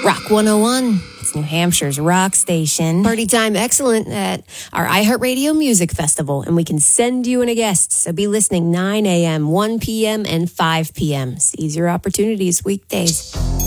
Rock 101. It's New Hampshire's rock station. Party time excellent at our iHeartRadio Music Festival, and we can send you in a guest. So be listening 9 a.m., 1 p.m., and 5 p.m. Seize your opportunities weekdays.